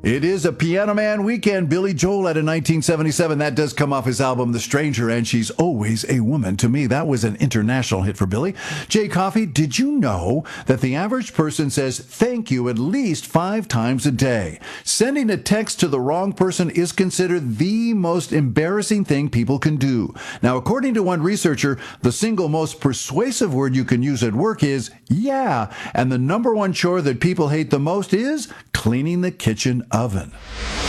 It is a Piano Man weekend. Billy Joel out in 1977. That does come off his album The Stranger, and She's Always a Woman to Me. That was an international hit for Billy. Jay Coffey, did you know that the average person says thank you at least 5 times a day? Sending a text to the wrong person is considered the most embarrassing thing people can do. Now, according to one researcher, the single most persuasive word you can use at work is yeah, and the number one chore that people hate the most is cleaning the kitchen oven.